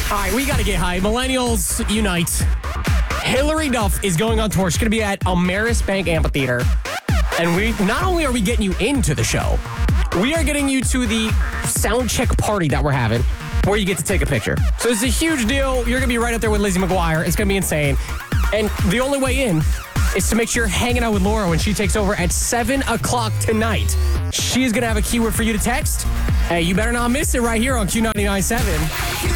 All right, we got to get high. Millennials unite. Hillary Duff is going on tour. She's going to be at Ameris Bank Amphitheater. And we not only are we getting you into the show, we are getting you to the sound check party that we're having where you get to take a picture. So it's a huge deal. You're going to be right up there with Lizzie McGuire. It's going to be insane. And the only way in is to make sure you're hanging out with Laura when she takes over at 7 o'clock tonight. She is going to have a keyword for you to text. Hey, you better not miss it right here on Q99.7.